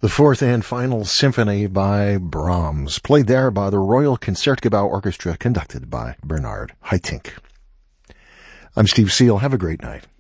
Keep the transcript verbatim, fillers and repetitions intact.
The fourth and final symphony by Brahms, played there by the Royal Concertgebouw Orchestra, conducted by Bernard Haitink. I'm Steve Seal. Have a great night.